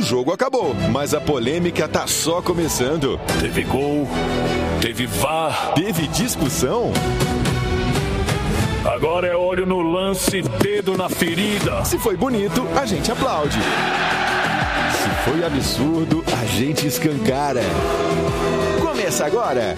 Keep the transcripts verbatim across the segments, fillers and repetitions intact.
jogo acabou, mas a polêmica tá só começando. Teve gol, teve V A R, teve discussão. Agora é olho no lance, dedo na ferida. Se foi bonito, a gente aplaude. Se foi absurdo, a gente escancara. Começa agora.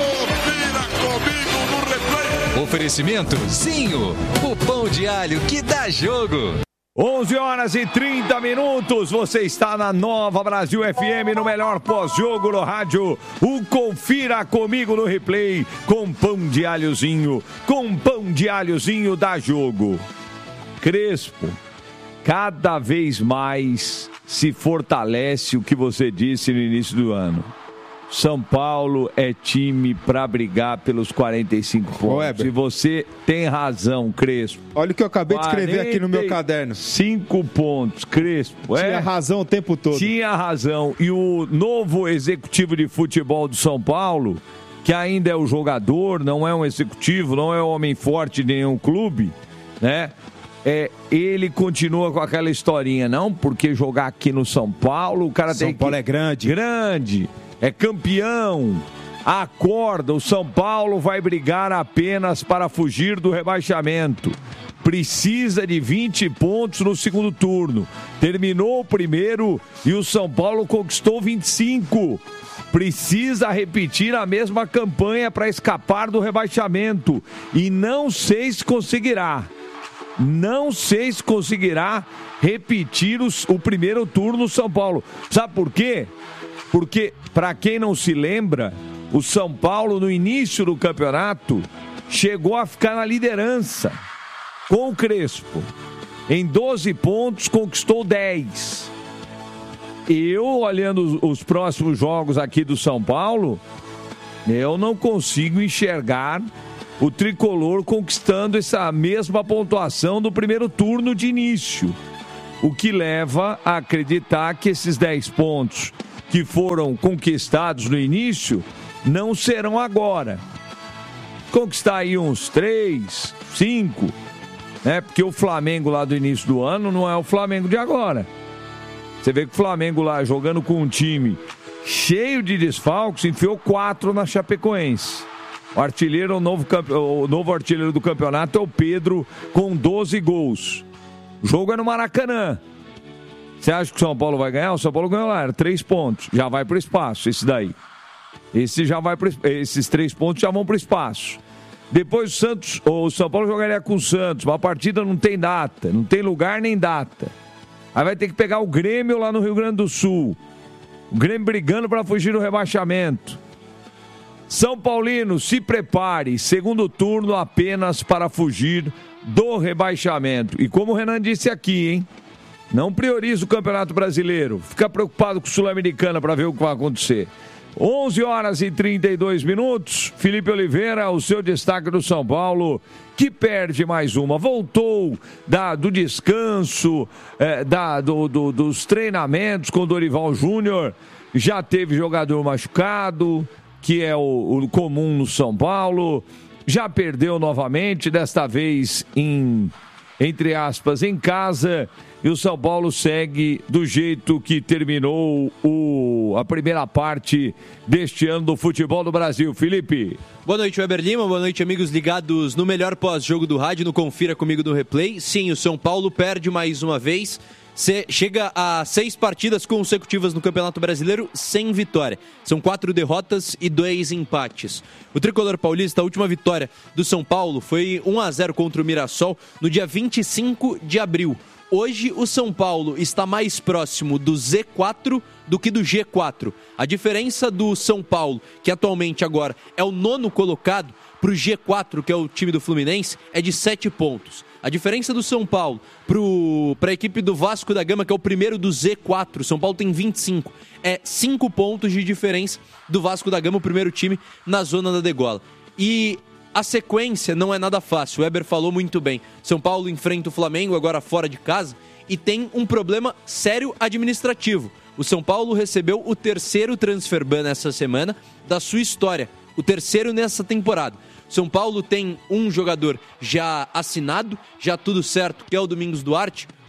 Oferecimento Zinho, o pão de alho que dá jogo. onze horas e trinta minutos, você está na Nova Brasil F M, no melhor pós-jogo no rádio. O Confira Comigo no Replay, com pão de alhozinho, com pão de alhozinho dá jogo. Crespo, cada vez mais se fortalece o que você disse no início do ano. São Paulo é time para brigar pelos quarenta e cinco pontos. E você tem razão, Crespo. Olha o que eu acabei de escrever aqui no meu caderno. Cinco pontos, Crespo. Tinha é, razão o tempo todo. Tinha razão. E o novo executivo de futebol do São Paulo, que ainda é o jogador, não é um executivo, não é um homem forte de nenhum clube, né? É, ele continua com aquela historinha, não? Porque jogar aqui no São Paulo, o cara São tem que... São Paulo é grande. Grande. É campeão, acorda, o São Paulo vai brigar apenas para fugir do rebaixamento. Precisa de vinte pontos no segundo turno. Terminou o primeiro e o São Paulo conquistou vinte e cinco. Precisa repetir a mesma campanha para escapar do rebaixamento. E não sei se conseguirá. Não sei se conseguirá repetir os, o primeiro turno no São Paulo. Sabe por quê? Porque, para quem não se lembra, o São Paulo, no início do campeonato, chegou a ficar na liderança com o Crespo. Em doze pontos, conquistou dez. Eu, olhando os, os próximos jogos aqui do São Paulo, eu não consigo enxergar o tricolor conquistando essa mesma pontuação do primeiro turno de início. O que leva a acreditar que esses dez pontos que foram conquistados no início, não serão agora. Conquistar aí uns três, cinco, né? Porque o Flamengo lá do início do ano não é o Flamengo de agora. Você vê que o Flamengo lá jogando com um time cheio de desfalques, enfiou quatro na Chapecoense. O artilheiro, o novo, o novo artilheiro do campeonato é o Pedro, com doze gols. O jogo é no Maracanã. Você acha que o São Paulo vai ganhar? O São Paulo ganhou lá, era três pontos. Já vai para o espaço, esse daí. Esse já vai pro, esses três pontos já vão para o espaço. Depois o Santos, o São Paulo jogaria com o Santos. Uma partida não tem data, não tem lugar nem data. Aí vai ter que pegar o Grêmio lá no Rio Grande do Sul. O Grêmio brigando para fugir do rebaixamento. São Paulino, se prepare. Segundo turno apenas para fugir do rebaixamento. E como o Renan disse aqui, hein? Não prioriza o Campeonato Brasileiro. Fica preocupado com o Sul-Americana para ver o que vai acontecer. onze horas e trinta e dois minutos. Felipe Oliveira, o seu destaque do São Paulo, que perde mais uma. Voltou da, do descanso, é, da, do, do, dos treinamentos com o Dorival Júnior. Já teve jogador machucado, que é o, o comum no São Paulo. Já perdeu novamente, desta vez em, entre aspas, em casa. E o São Paulo segue do jeito que terminou o, a primeira parte deste ano do futebol do Brasil. Felipe. Boa noite, Weber Lima. Boa noite, amigos ligados no melhor pós-jogo do rádio, no Confira Comigo no Replay. Sim, o São Paulo perde mais uma vez. Chega a seis partidas consecutivas no Campeonato Brasileiro sem vitória. São quatro derrotas e dois empates. O tricolor paulista, a última vitória do São Paulo foi um a zero contra o Mirassol no dia vinte e cinco de abril. Hoje o São Paulo está mais próximo do Z quatro do que do G quatro. A diferença do São Paulo, que atualmente agora é o nono colocado, para o G quatro, que é o time do Fluminense, é de sete pontos. A diferença do São Paulo para a equipe do Vasco da Gama, que é o primeiro do Z quatro, São Paulo tem vinte e cinco, é cinco pontos de diferença do Vasco da Gama, o primeiro time na zona da degola. E a sequência não é nada fácil, o Weber falou muito bem. São Paulo enfrenta o Flamengo agora fora de casa e tem um problema sério administrativo. O São Paulo recebeu o terceiro transfer ban nessa semana da sua história, o terceiro nessa temporada. São Paulo tem um jogador já assinado, já tudo certo, que é o Domingos Duarte,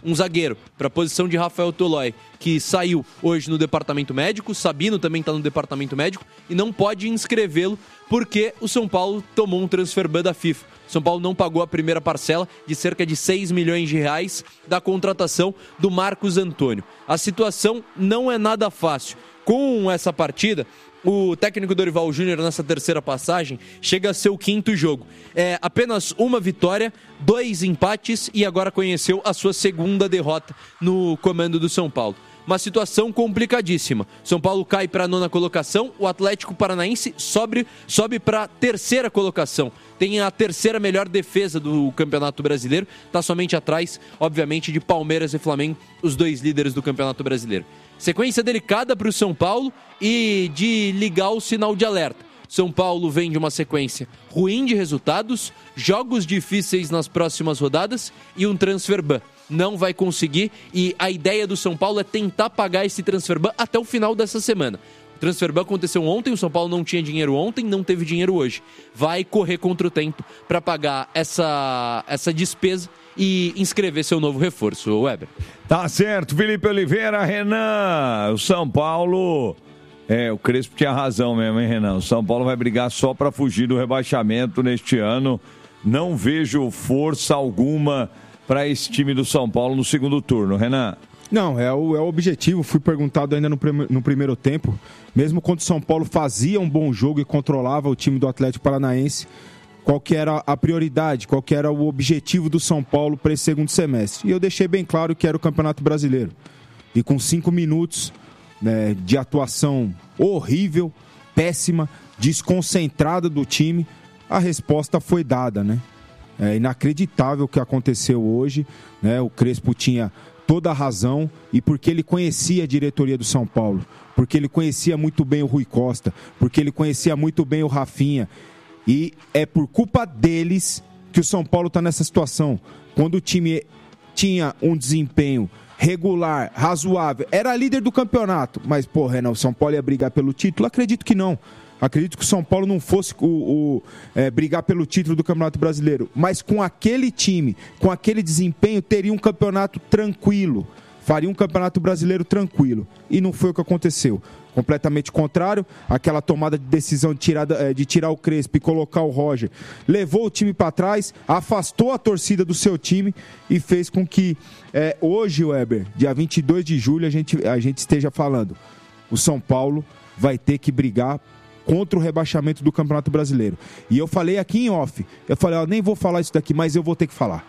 um zagueiro para a posição de Rafael Tolói, que saiu hoje no departamento médico, Sabino também está no departamento médico, e não pode inscrevê-lo porque o São Paulo tomou um transfer ban da FIFA. São Paulo não pagou a primeira parcela de cerca de seis milhões de reais da contratação do Marcos Antônio. A situação não é nada fácil. Com essa partida, o técnico Dorival Júnior, nessa terceira passagem, chega a ser o quinto jogo. É apenas uma vitória, dois empates e agora conheceu a sua segunda derrota no comando do São Paulo. Uma situação complicadíssima. São Paulo cai para a nona colocação, o Atlético Paranaense sobe, sobe para a terceira colocação. Tem a terceira melhor defesa do Campeonato Brasileiro, está somente atrás, obviamente, de Palmeiras e Flamengo, os dois líderes do Campeonato Brasileiro. Sequência delicada para o São Paulo e de ligar o sinal de alerta. São Paulo vem de uma sequência ruim de resultados, jogos difíceis nas próximas rodadas e um transfer ban. Não vai conseguir e a ideia do São Paulo é tentar pagar esse transfer ban até o final dessa semana. O transfer ban aconteceu ontem, o São Paulo não tinha dinheiro ontem, não teve dinheiro hoje. Vai correr contra o tempo para pagar essa, essa despesa e inscrever seu novo reforço, Weber. Tá certo, Felipe Oliveira, Renan, o São Paulo... É, o Crespo tinha razão mesmo, hein, Renan? O São Paulo vai brigar só para fugir do rebaixamento neste ano. Não vejo força alguma para esse time do São Paulo no segundo turno, Renan. Não, é o, é o objetivo. Fui perguntado ainda no, prim- no primeiro tempo. Mesmo quando o São Paulo fazia um bom jogo e controlava o time do Atlético Paranaense, qual que era a prioridade, qual que era o objetivo do São Paulo para esse segundo semestre. E eu deixei bem claro que era o Campeonato Brasileiro. E com cinco minutos... Né, de atuação horrível, péssima, desconcentrada do time, a resposta foi dada, né? É inacreditável o que aconteceu hoje, né? O Crespo tinha toda a razão e porque ele conhecia a diretoria do São Paulo, porque ele conhecia muito bem o Rui Costa, porque ele conhecia muito bem o Rafinha, e é por culpa deles que o São Paulo está nessa situação. Quando o time tinha um desempenho regular, razoável, era líder do campeonato, mas, pô, Renan, o São Paulo ia brigar pelo título? Acredito que não. Acredito que o São Paulo não fosse o, o, é, brigar pelo título do Campeonato Brasileiro, mas com aquele time, com aquele desempenho, teria um campeonato tranquilo, faria um Campeonato Brasileiro tranquilo, e não foi o que aconteceu. Completamente contrário, aquela tomada de decisão de tirar, de tirar o Crespo e colocar o Roger, levou o time para trás, afastou a torcida do seu time e fez com que é, hoje, Weber, dia vinte e dois de julho, a gente, a gente esteja falando, o São Paulo vai ter que brigar contra o rebaixamento do Campeonato Brasileiro. E eu falei aqui em off, eu falei, ó, nem vou falar isso daqui, mas eu vou ter que falar.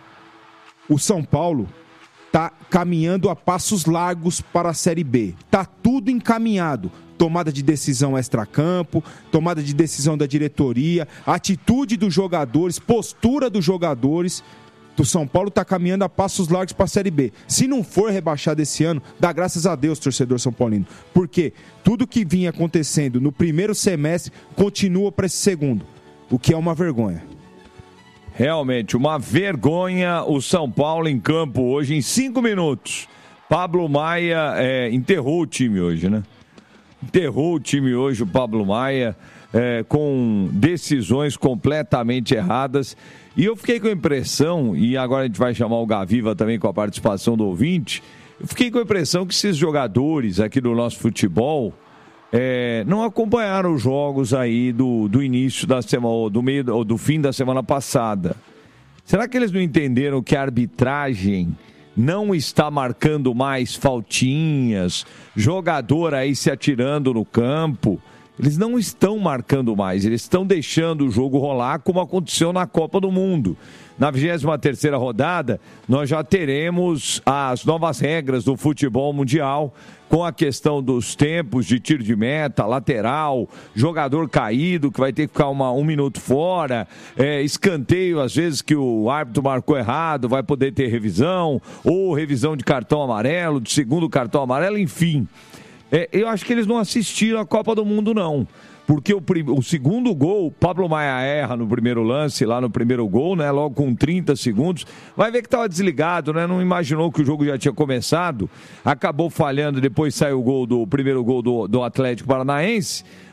O São Paulo está caminhando a passos largos para a Série B. Está tudo encaminhado. Tomada de decisão extracampo, tomada de decisão da diretoria, atitude dos jogadores, postura dos jogadores. O São Paulo está caminhando a passos largos para a Série B. Se não for rebaixado esse ano, dá graças a Deus, torcedor são paulino. Porque tudo que vinha acontecendo no primeiro semestre continua para esse segundo, o que é uma vergonha. Realmente, uma vergonha o São Paulo em campo hoje, em cinco minutos. Pablo Maia é, enterrou o time hoje, né? Enterrou o time hoje, o Pablo Maia, é, com decisões completamente erradas. E eu fiquei com a impressão, e agora a gente vai chamar o Gaviva também com a participação do ouvinte, eu fiquei com a impressão que esses jogadores aqui do nosso futebol é, não acompanharam os jogos aí do, do início da semana, ou do meio, ou do fim da semana passada. Será que eles não entenderam que a arbitragem não está marcando mais faltinhas, jogador aí se atirando no campo? Eles não estão marcando mais, eles estão deixando o jogo rolar como aconteceu na Copa do Mundo. Na vigésima terceira rodada, nós já teremos as novas regras do futebol mundial, com a questão dos tempos de tiro de meta, lateral, jogador caído que vai ter que ficar uma, um minuto fora, é, escanteio às vezes que o árbitro marcou errado, vai poder ter revisão, ou revisão de cartão amarelo, de segundo cartão amarelo, enfim. É, eu acho que eles não assistiram a Copa do Mundo, não. Porque o, prim... o segundo gol, o Pablo Maia erra no primeiro lance, lá no primeiro gol, né? Logo com trinta segundos. Vai ver que estava desligado, né? Não imaginou que o jogo já tinha começado. Acabou falhando, depois saiu o gol do o primeiro gol do, do Atlético Paranaense.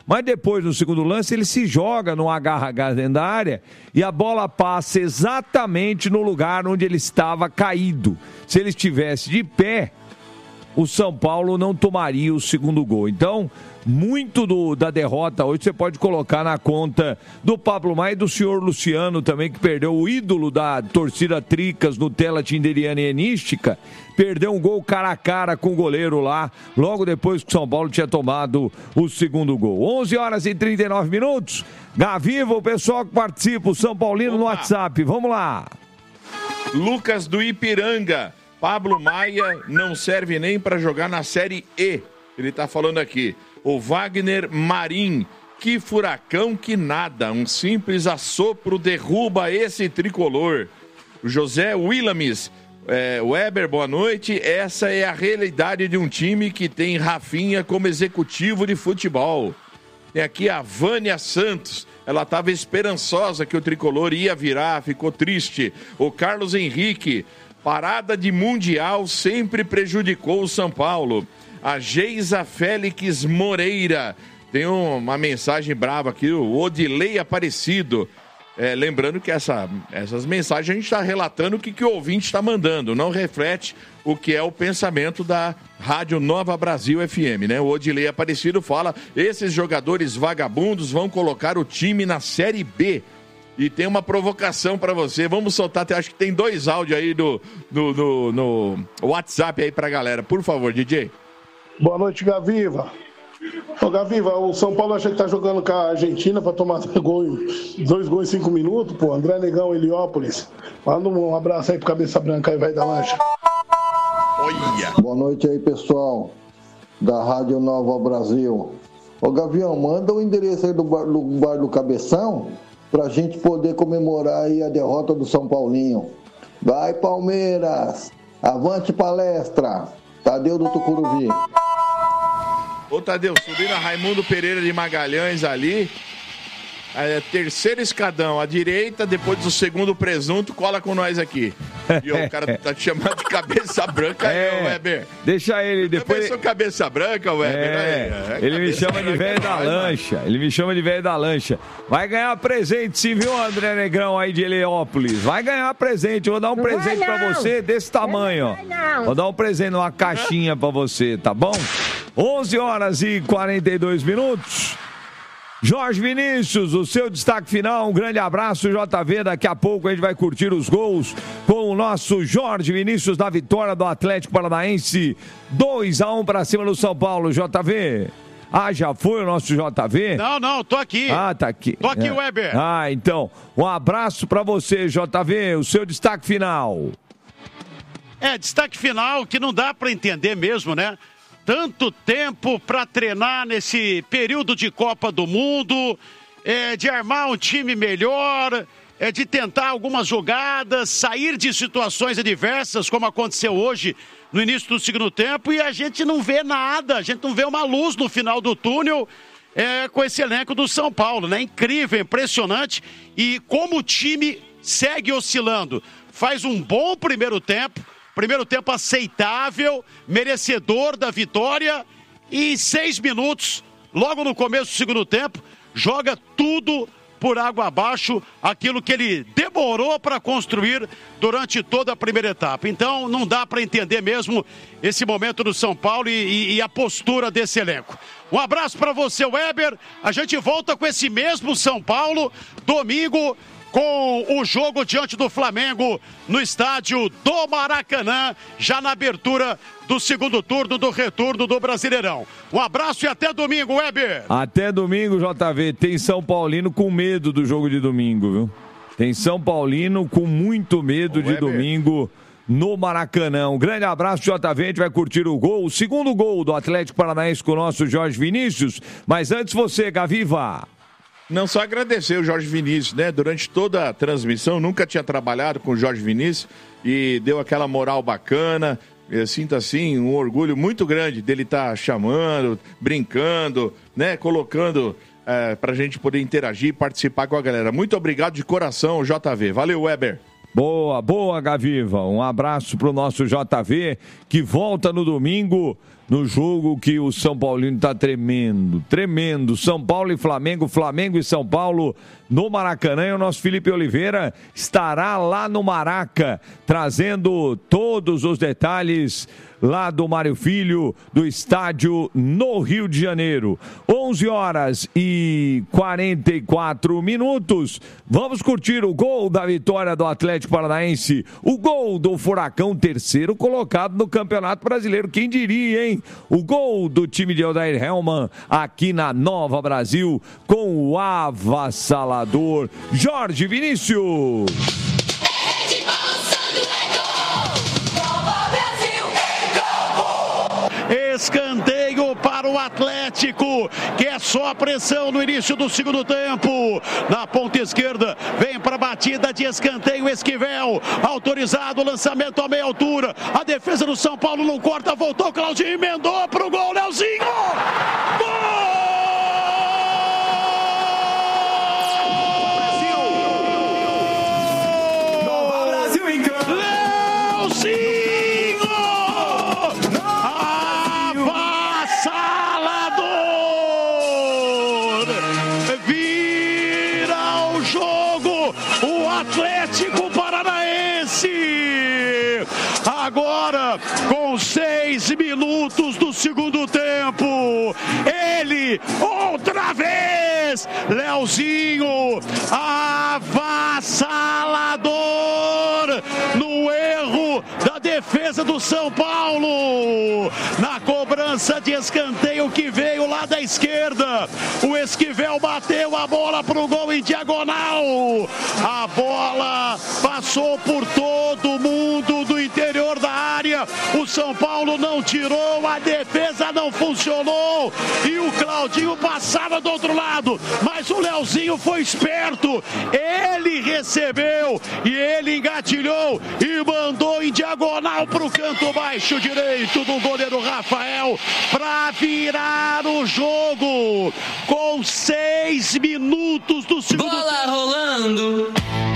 Mas depois, no segundo lance, ele se joga no agarra-agarra dentro da área e a bola passa exatamente no lugar onde ele estava caído. Se ele estivesse de pé, o São Paulo não tomaria o segundo gol. Então, muito do, da derrota hoje você pode colocar na conta do Pablo Maia e do senhor Luciano também, que perdeu o ídolo da torcida Tricas, Nutella, Tinderiana e Enística, perdeu um gol cara a cara com o goleiro lá, logo depois que o São Paulo tinha tomado o segundo gol. onze horas e trinta e nove minutos. Gaviva, o pessoal que participa, o São Paulino Opa. no WhatsApp, vamos lá. Lucas do Ipiranga. Pablo Maia não serve nem para jogar na Série E. Ele está falando aqui. O Wagner Marim. Que furacão que nada. Um simples assopro derruba esse tricolor. O José Willames. É, Weber, boa noite. Essa é a realidade de um time que tem Rafinha como executivo de futebol. Tem aqui a Vânia Santos. Ela estava esperançosa que o tricolor ia virar, ficou triste. O Carlos Henrique. Parada de Mundial sempre prejudicou o São Paulo. A Geisa Félix Moreira. Tem uma mensagem brava aqui, o Odilei Aparecido. É, lembrando que essa, essas mensagens a gente está relatando o que, que o ouvinte está mandando. Não reflete o que é o pensamento da Rádio Nova Brasil F M, né? O Odilei Aparecido fala, esses jogadores vagabundos vão colocar o time na Série B. E tem uma provocação para você. Vamos soltar, acho que tem dois áudios aí do, do, do, no WhatsApp aí pra galera. Por favor, D J. Boa noite, Gaviva. Ô, Gaviva, o São Paulo acha que tá jogando com a Argentina para tomar gol, dois gols em cinco minutos, pô. André Negão, Heliópolis. Manda um abraço aí pro Cabeça Branca aí, vai da lancha. Olha. Boa noite aí, pessoal da Rádio Nova Brasil. Ô, Gavião, manda o endereço aí do bar do, bar do Cabeção pra gente poder comemorar aí a derrota do São Paulinho. Vai, Palmeiras! Avante palestra! Tadeu do Tucuruvi. Ô, Tadeu, subindo a Raimundo Pereira de Magalhães ali. É, terceiro escadão, à direita, depois do segundo presunto, cola com nós aqui. E ó, o cara tá te chamando de cabeça branca aí, é, Weber. Deixa ele depois. Eu sou cabeça branca, Weber. É, é, ele me chama de velho da lancha. Ele me chama de velho da lancha. Vai ganhar presente, sim, viu, André Negrão aí de Heliópolis? Vai ganhar presente. Vou dar um não presente vai, pra você desse tamanho, ó. Não. Vou dar um presente, uma caixinha pra você, tá bom? onze horas e quarenta e dois minutos. Jorge Vinícius, o seu destaque final, um grande abraço, J V, daqui a pouco a gente vai curtir os gols com o nosso Jorge Vinícius da vitória do Atlético Paranaense, dois a um para cima do São Paulo, J V. Ah, já foi o nosso J V? Não, não, tô aqui. Ah, tá aqui. Tô aqui, é. Weber. Ah, então, um abraço para você, J V, o seu destaque final. É, destaque final que não dá para entender mesmo, né? Tanto tempo para treinar nesse período de Copa do Mundo, é, de armar um time melhor, é, de tentar algumas jogadas, sair de situações adversas, como aconteceu hoje no início do segundo tempo, e a gente não vê nada, a gente não vê uma luz no final do túnel é, com esse elenco do São Paulo, né? Incrível, impressionante, e como o time segue oscilando. Faz um bom primeiro tempo, primeiro tempo aceitável, merecedor da vitória, e em seis minutos, logo no começo do segundo tempo, joga tudo por água abaixo, aquilo que ele demorou para construir durante toda a primeira etapa. Então não dá para entender mesmo esse momento do São Paulo e, e, e a postura desse elenco. Um abraço para você, Weber. A gente volta com esse mesmo São Paulo, domingo, com o jogo diante do Flamengo no estádio do Maracanã, já na abertura do segundo turno do retorno do Brasileirão. Um abraço e até domingo, Weber. Até domingo, J V. Tem São Paulino com medo do jogo de domingo, viu? Tem São Paulino com muito medo Ô, de Weber. domingo no Maracanã. Um grande abraço, J V. A gente vai curtir o gol, o segundo gol do Atlético Paranaense com o nosso Jorge Vinícius. Mas antes você, Gaviva. Não, só agradecer o Jorge Vinícius, né? Durante toda a transmissão, nunca tinha trabalhado com o Jorge Vinícius e deu aquela moral bacana. Eu sinto, assim, um orgulho muito grande dele estar tá chamando, brincando, né? Colocando é, pra gente poder interagir e participar com a galera. Muito obrigado de coração, J V. Valeu, Weber. Boa, boa, Gaviva. Um abraço pro nosso J V, que volta no domingo no jogo que o São Paulino está tremendo, tremendo. São Paulo e Flamengo, Flamengo e São Paulo no Maracanã. E o nosso Felipe Oliveira estará lá no Maraca, trazendo todos os detalhes lá do Mário Filho, do estádio no Rio de Janeiro. onze horas e quarenta e quatro minutos. Vamos curtir o gol da vitória do Atlético Paranaense. O gol do Furacão, terceiro colocado no Campeonato Brasileiro. Quem diria, hein? O gol do time de Odair Hellmann aqui na Nova Brasil com o avassalador Jorge Vinícius. Escanteio para o Atlético, que é só pressão no início do segundo tempo. Na ponta esquerda, vem para a batida de escanteio, Esquivel, autorizado, lançamento a meia altura. A defesa do São Paulo não corta, voltou, Claudinho emendou para o gol, Leozinho! Gol! Agora, com seis minutos do segundo tempo, ele, outra vez, Leozinho, avassalador, no erro da defesa do São Paulo, na cobrança de escanteio que veio lá da esquerda, o Esquivel bateu a bola pro gol em diagonal, a bola passou por todo mundo do interior da área, o São Paulo não tirou, a defesa não funcionou e o Claudinho passava do outro lado, mas o Leozinho foi esperto, ele recebeu e ele engatilhou e mandou em diagonal pro canto baixo direito do goleiro Rafael para virar o jogo com seis minutos do segundo tempo. Bola rolando.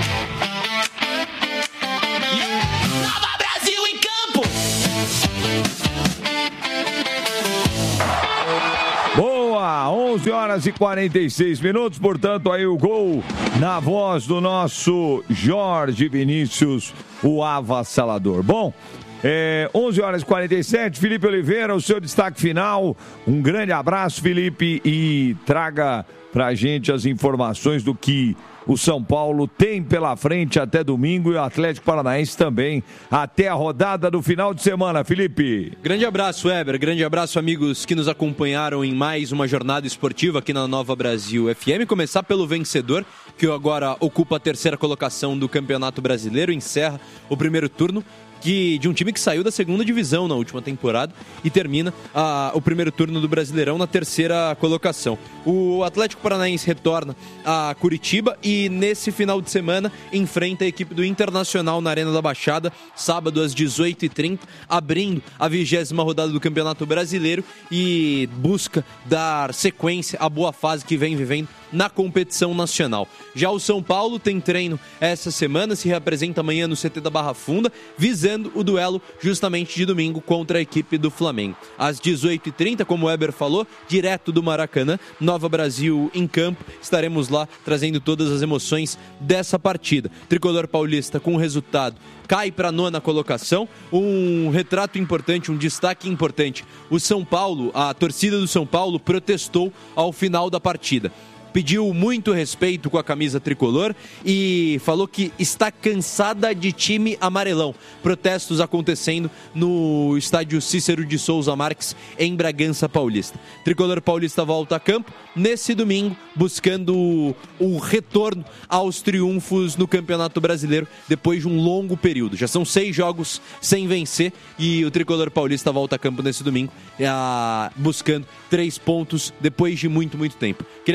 Boa, onze horas e quarenta e seis minutos, portanto aí o gol na voz do nosso Jorge Vinícius, o avassalador. Bom, é, onze horas e quarenta e sete, Felipe Oliveira, o seu destaque final. Um grande abraço, Felipe, e traga pra gente as informações do que o São Paulo tem pela frente até domingo e o Atlético Paranaense também até a rodada do final de semana, Felipe. Grande abraço, Weber. Grande abraço, amigos que nos acompanharam em mais uma jornada esportiva aqui na Nova Brasil F M. Começar pelo vencedor, que agora ocupa a terceira colocação do Campeonato Brasileiro, encerra o primeiro turno que, de um time que saiu da segunda divisão na última temporada e termina ah, o primeiro turno do Brasileirão na terceira colocação. O Atlético Paranaense retorna a Curitiba e nesse final de semana enfrenta a equipe do Internacional na Arena da Baixada, sábado às dezoito e trinta, abrindo a vigésima rodada do Campeonato Brasileiro e busca dar sequência à boa fase que vem vivendo na competição nacional. Já o São Paulo tem treino essa semana, se reapresenta amanhã no C T da Barra Funda, visando o duelo justamente de domingo contra a equipe do Flamengo. Às dezoito e trinta, como o Weber falou, direto do Maracanã, Nova Brasil em campo, estaremos lá trazendo todas as emoções dessa partida. Tricolor paulista com o resultado cai para a nona colocação, um retrato importante, um destaque importante. O São Paulo, a torcida do São Paulo protestou ao final da partida. Pediu muito respeito com a camisa tricolor e falou que está cansada de time amarelão. Protestos acontecendo no estádio Cícero de Souza Marques, em Bragança Paulista. Tricolor paulista volta a campo nesse domingo, buscando o retorno aos triunfos no Campeonato Brasileiro, depois de um longo período. Já são seis jogos sem vencer e o Tricolor paulista volta a campo nesse domingo, buscando três pontos depois de muito, muito tempo. Queria agradecer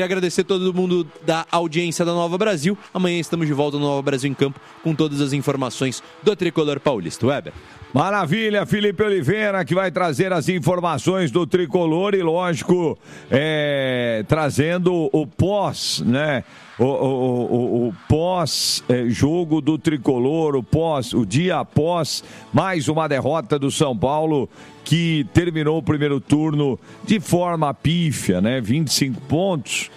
todo mundo da audiência da Nova Brasil. Amanhã estamos de volta no Nova Brasil em Campo com todas as informações do Tricolor Paulista. Weber. Maravilha, Felipe Oliveira, que vai trazer as informações do Tricolor e, lógico, é, trazendo o pós, né? O, o, o, o pós-jogo do Tricolor, o pós, o dia após mais uma derrota do São Paulo, que terminou o primeiro turno de forma pífia, né? vinte e cinco pontos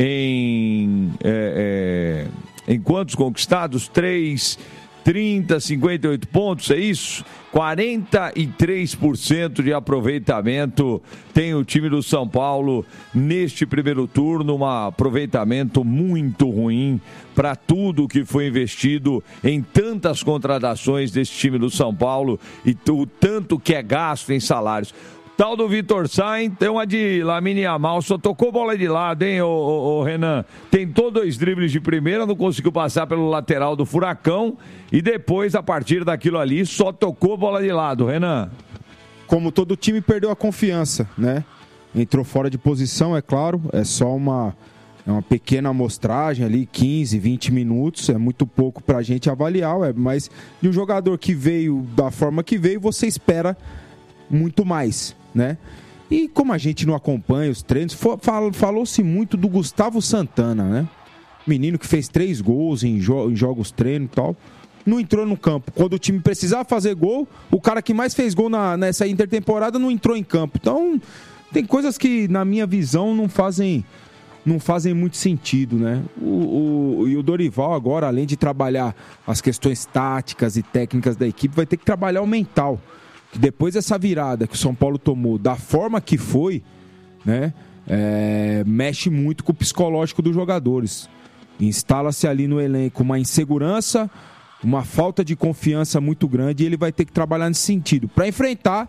em, é, é, em quantos conquistados? três, trinta, cinquenta e oito pontos, é isso? quarenta e três por cento de aproveitamento tem o time do São Paulo neste primeiro turno, um aproveitamento muito ruim para tudo que foi investido em tantas contratações desse time do São Paulo e o tanto que é gasto em salários. Tal do Vitor Sá, tem uma de Lamine Yamal, só tocou bola de lado, hein, ô, ô, ô Renan? Tentou dois dribles de primeira, não conseguiu passar pelo lateral do Furacão e depois, a partir daquilo ali, só tocou bola de lado, Renan. Como todo time perdeu a confiança, né? Entrou fora de posição, é claro, é só uma, é uma pequena amostragem ali, quinze, vinte minutos, é muito pouco pra gente avaliar, é, mas de um jogador que veio da forma que veio, você espera muito mais, né? E como a gente não acompanha os treinos, fal, falou-se muito do Gustavo Santana, né? Menino que fez três gols em, jo- em jogos treino e tal, não entrou no campo. Quando o time precisava fazer gol, o cara que mais fez gol na, nessa intertemporada não entrou em campo. Então, tem coisas que, na minha visão, não fazem, não fazem muito sentido, né? O, o, e o Dorival agora, além de trabalhar as questões táticas e técnicas da equipe, vai ter que trabalhar o mental. Depois dessa virada que o São Paulo tomou, da forma que foi, né, é, mexe muito com o psicológico dos jogadores. Instala-se ali no elenco uma insegurança, uma falta de confiança muito grande, e ele vai ter que trabalhar nesse sentido para enfrentar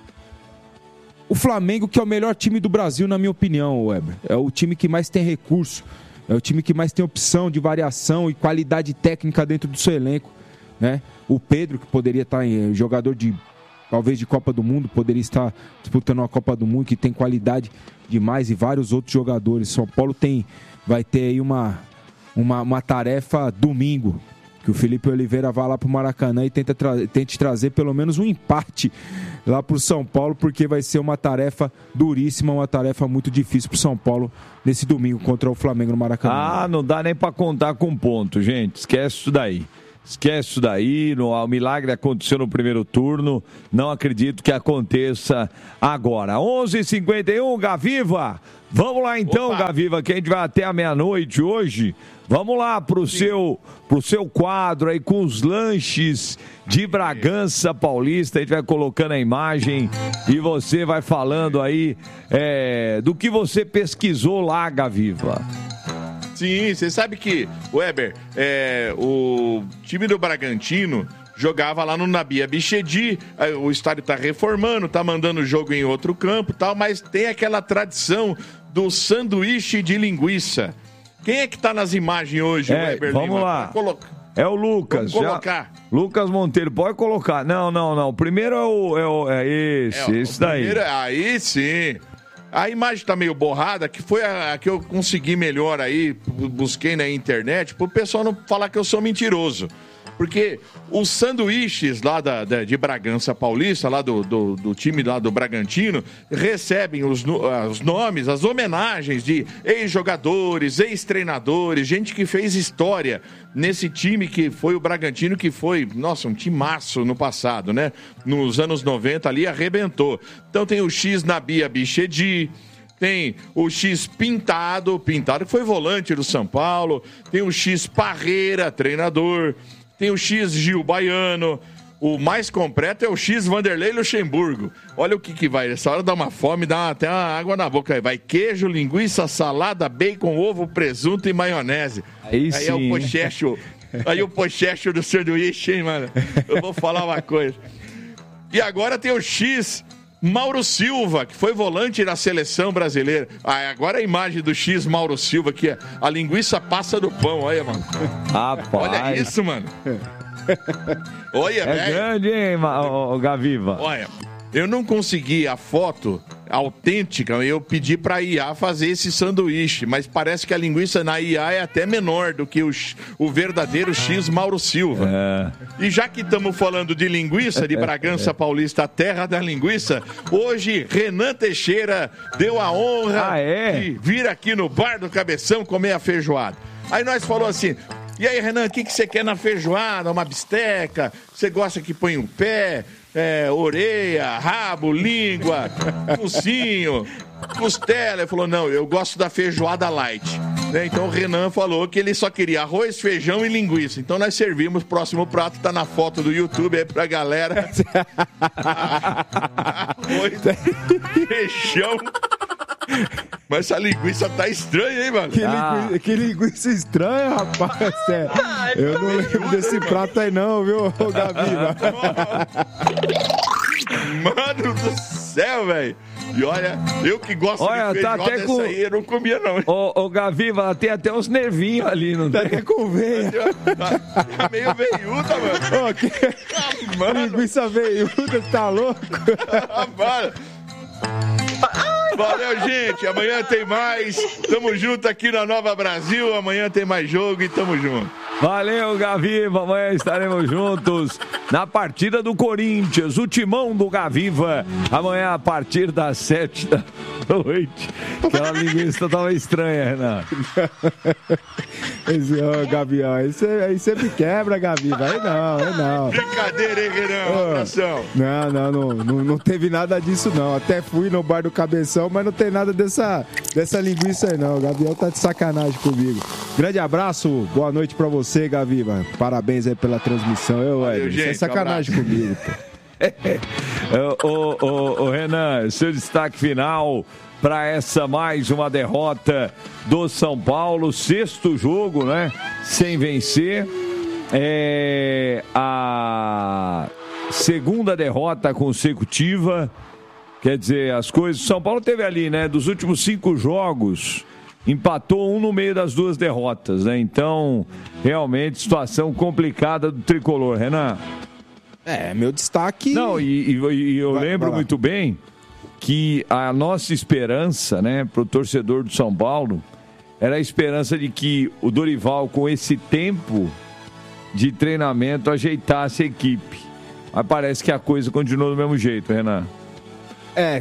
o Flamengo, que é o melhor time do Brasil, na minha opinião, Weber. É o time que mais tem recurso, é o time que mais tem opção de variação e qualidade técnica dentro do seu elenco, né? O Pedro, que poderia estar em jogador de talvez de Copa do Mundo, poderia estar disputando uma Copa do Mundo, que tem qualidade demais, e vários outros jogadores. São Paulo tem, vai ter aí uma, uma, uma tarefa domingo, que o Felipe Oliveira vá lá para o Maracanã e tenta tra- tente trazer pelo menos um empate lá para o São Paulo, porque vai ser uma tarefa duríssima, uma tarefa muito difícil para o São Paulo nesse domingo contra o Flamengo no Maracanã. Ah, não dá nem para contar com ponto, gente, esquece isso daí. Esquece isso daí, no, o milagre aconteceu no primeiro turno, não acredito que aconteça agora. onze e cinquenta e um, Gaviva, vamos lá então, Opa. Gaviva, que a gente vai até a meia-noite hoje. Vamos lá pro seu, pro seu quadro aí com os lanches de Bragança Paulista. A gente vai colocando a imagem e você vai falando aí é, do que você pesquisou lá, Gaviva. Sim, você sabe que, Weber, é, o time do Bragantino jogava lá no Nabi Abichedi, o estádio tá reformando, tá mandando o jogo em outro campo e tal, mas tem aquela tradição do sanduíche de linguiça. Quem é que tá nas imagens hoje, é, Weber vamos Lima? lá. Colo... É o Lucas. Vamos colocar. Já... Lucas Monteiro, pode colocar. Não, não, não. Primeiro é o... É, o, é esse, é, esse daí. Primeiro, aí sim. A imagem tá meio borrada, que foi a, a que eu consegui melhor aí, busquei na internet, pro pessoal não falar que eu sou mentiroso. Porque os sanduíches lá da, da, de Bragança Paulista, lá do, do, do time lá do Bragantino, recebem os, os nomes, as homenagens de ex-jogadores, ex-treinadores, gente que fez história nesse time que foi o Bragantino, que foi, nossa, um timaço no passado, né? Nos anos noventa ali arrebentou. Então tem o X Nabi Abichedi, tem o X Pintado, Pintado que foi volante do São Paulo, tem o X Parreira, treinador, tem o X Gil Baiano, o mais completo é o X Vanderlei Luxemburgo. Olha o que que vai, essa hora dá uma fome, dá até uma água na boca. Vai queijo, linguiça, salada, bacon, ovo, presunto e maionese. Aí, aí sim. é o pochecho, aí o pochecho do sanduíche, hein, mano? Eu vou falar uma coisa. E agora tem o X Mauro Silva, que foi volante da seleção brasileira. Ah, agora a imagem do X Mauro Silva, que é a linguiça passa do pão, olha, mano. Rapaz. Olha isso, mano. Olha, é velho. grande, hein, o Gaviva? Olha, eu não consegui a foto autêntica, eu pedi pra I A fazer esse sanduíche, mas parece que a linguiça na I A é até menor do que o, o verdadeiro X Mauro Silva. É. E já que estamos falando de linguiça, de Bragança Paulista, a terra da linguiça, hoje Renan Teixeira deu a honra ah, é? de vir aqui no Bar do Cabeção comer a feijoada. Aí nós falou assim... E aí, Renan, o que, que você quer na feijoada? Uma bisteca? Você gosta que põe um pé, é, orelha, rabo, língua, focinho, costela? Ele falou, não, eu gosto da feijoada light. Né? Então o Renan falou que ele só queria arroz, feijão e linguiça. Então nós servimos, o próximo prato tá na foto do YouTube aí pra galera. Arroz, feijão... Mas essa linguiça tá estranha, hein, mano? Que, ah. linguiça, que linguiça estranha, rapaz. É. Eu não lembro desse prato aí não, viu, Gabi? Mano do céu, velho. E olha, eu que gosto olha, de feijoada, tá até com... aí eu não comia, não. Ô, ô Gaviva, tem até uns nervinhos ali, não tá tem? Até com veia. Tá, tá meio veiuda, mano. Ô, que... ah, mano. Linguiça veiuda, tá louco? ah, mano. Valeu, gente. Amanhã tem mais. Tamo junto aqui na Nova Brasil. Amanhã tem mais jogo e tamo junto. Valeu, Gaviva. Amanhã estaremos juntos na partida do Corinthians. O timão do Gaviva. Amanhã a partir das sete da noite. Aquela linguiça tava estranha, Renan. Esse, oh, Gavião, aí você me quebra, Gaviva. Aí não, aí não. Brincadeira, hein, Renan? Um abração. Não, não, não, não, não teve nada disso, não. Até fui no Bar do Cabeção, mas não tem nada dessa, dessa linguiça aí, não. O Gavião tá de sacanagem comigo. Grande abraço, boa noite pra você, Gaviva. Parabéns aí pela transmissão. Eu, Valeu, gente, é sacanagem um comigo, pô. ô, ô, ô, Renan, seu destaque final para essa mais uma derrota do São Paulo, sexto jogo, né? Sem vencer. É a segunda derrota consecutiva. Quer dizer, as coisas... São Paulo teve ali, né? Dos últimos cinco jogos, empatou um no meio das duas derrotas, né? Então, realmente, situação complicada do tricolor, Renan. É, meu destaque... Não, e, e, e eu vai, lembro vai muito bem que a nossa esperança, né, pro torcedor do São Paulo, era a esperança de que o Dorival, com esse tempo de treinamento, ajeitasse a equipe. Mas parece que a coisa continua do mesmo jeito, Renan. É,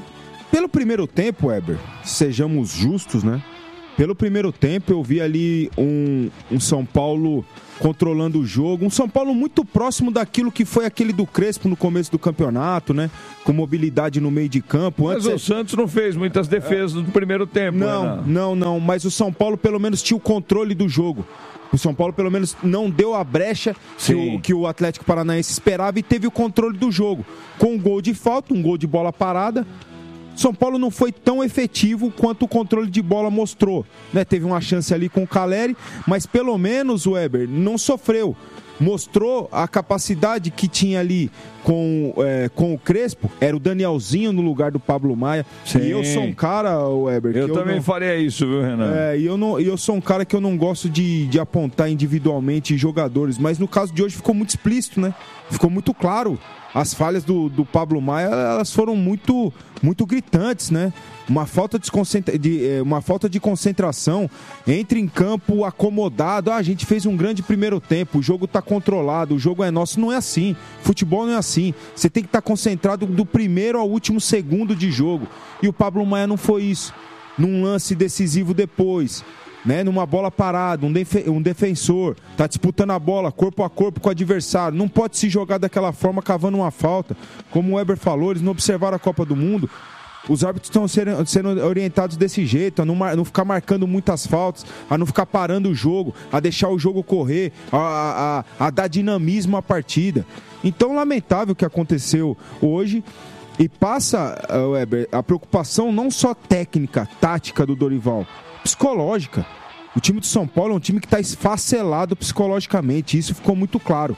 pelo primeiro tempo, Weber, sejamos justos, né? Pelo primeiro tempo eu vi ali um, um São Paulo controlando o jogo, um São Paulo muito próximo daquilo que foi aquele do Crespo no começo do campeonato, né? Com mobilidade no meio de campo. Mas Antes o é... Santos não fez muitas defesas no primeiro tempo, Não, né? não, não, mas o São Paulo pelo menos tinha o controle do jogo. O São Paulo pelo menos não deu a brecha que o, que o Atlético Paranaense esperava e teve o controle do jogo. Com um gol de falta, um gol de bola parada. São Paulo não foi tão efetivo quanto o controle de bola mostrou, né? Teve uma chance ali com o Caleri, mas pelo menos o Weber não sofreu. Mostrou a capacidade que tinha ali com, é, com o Crespo. Era o Danielzinho no lugar do Pablo Maia. Sim. E eu sou um cara, Weber... Eu que também eu não, faria isso, viu, Renan? É, e eu, não, eu sou um cara que eu não gosto de, de apontar individualmente jogadores, mas no caso de hoje ficou muito explícito, né? Ficou muito claro. As falhas do, do Pablo Maia, elas foram muito, muito gritantes, né? Uma falta de, concentra... de, uma falta de concentração, entra em campo acomodado, ah, a gente fez um grande primeiro tempo, o jogo tá controlado, o jogo é nosso. Não é assim, futebol não é assim. Você tem que estar concentrado do primeiro ao último segundo de jogo. E o Pablo Maia não foi isso. Num lance decisivo depois, né, numa bola parada, um, def- um defensor tá disputando a bola corpo a corpo com o adversário, não pode se jogar daquela forma cavando uma falta. Como o Weber falou, eles não observaram a Copa do Mundo. Os árbitros estão sendo, sendo orientados desse jeito, a não, mar, não ficar marcando muitas faltas, a não ficar parando o jogo, a deixar o jogo correr, a, a, a dar dinamismo à partida. Então, lamentável o que aconteceu hoje. E passa, Weber, a preocupação não só técnica, tática do Dorival, psicológica. O time do São Paulo é um time que está esfacelado psicologicamente, isso ficou muito claro.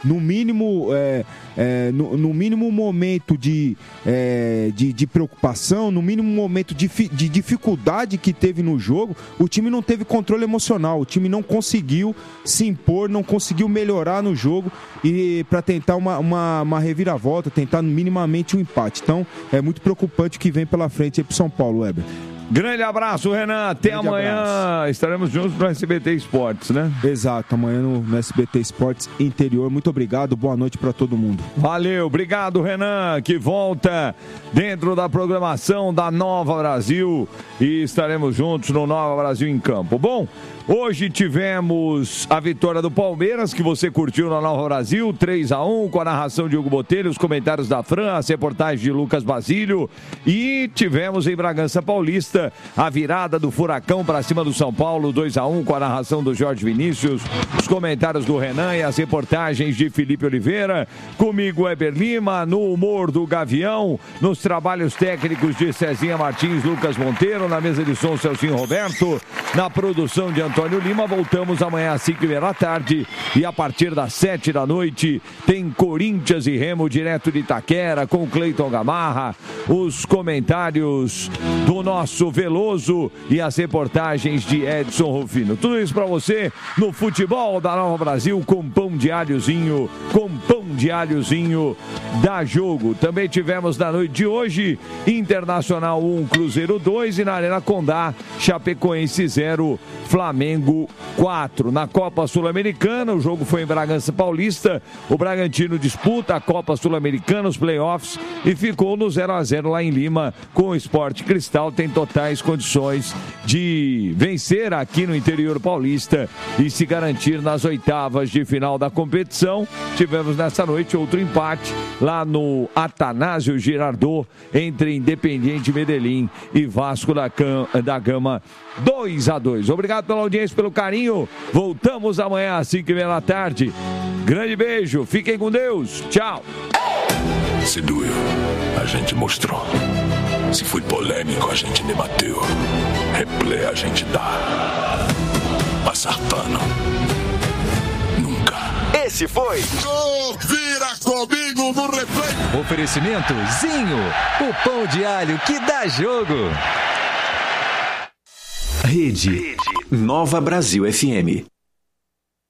no mínimo, é, é, no, no mínimo momento de, é, de, de preocupação, no mínimo momento de, de dificuldade que teve no jogo, o time não teve controle emocional, o time não conseguiu se impor, não conseguiu melhorar no jogo e para tentar uma, uma, uma reviravolta, tentar minimamente um empate. Então, é muito preocupante o que vem pela frente aí pro São Paulo, Weber. Grande abraço, Renan. Até Grande amanhã. Abraço. Estaremos juntos no S B T Esportes, né? Exato, amanhã no, no S B T Esportes Interior. Muito obrigado, boa noite para todo mundo. Valeu, obrigado, Renan, que volta dentro da programação da Nova Brasil e estaremos juntos no Nova Brasil em Campo. Bom, hoje tivemos a vitória do Palmeiras, que você curtiu na Nova Brasil, três a um, com a narração de Hugo Botelho, os comentários da Fran, as reportagens de Lucas Basílio, e tivemos em Bragança Paulista a virada do Furacão para cima do São Paulo, dois a um, com a narração do Jorge Vinícius, os comentários do Renan e as reportagens de Felipe Oliveira, comigo Weber Lima, no humor do Gavião, nos trabalhos técnicos de Cezinha Martins, Lucas Monteiro, na mesa de som Celcinho Roberto, na produção de Antônio Lima. Voltamos amanhã às cinco e meia da tarde e a partir das sete da noite tem Corinthians e Remo direto de Itaquera com o Cleiton Gamarra, os comentários do nosso Veloso e as reportagens de Edson Rufino. Tudo isso para você no futebol da Nova Brasil com pão de alhozinho, com pão de alhozinho da Jogo. Também tivemos na noite de hoje Internacional um, Cruzeiro dois e na Arena Condá, Chapecoense zero, Flamengo quatro. Na Copa Sul-Americana, o jogo foi em Bragança Paulista, o Bragantino disputa a Copa Sul-Americana, os playoffs, e ficou no zero a zero lá em Lima com o Sport Cristal. Tem totais condições de vencer aqui no interior paulista e se garantir nas oitavas de final da competição. Tivemos nessa noite outro empate lá no Atanásio Girardot entre Independiente Medellín e Vasco da, Cam- da Gama, dois a dois. Obrigado pela audiência, pelo carinho. Voltamos amanhã às cinco e meia da tarde. Grande beijo, fiquem com Deus. Tchau. Se doeu, a gente mostrou. Se foi polêmico, a gente debateu. Replay a gente dá. Passar pano. Nunca. Esse foi Vira comigo no replay. Oferecimento Zinho, o pão de alho que dá jogo. Rede Nova Brasil F M.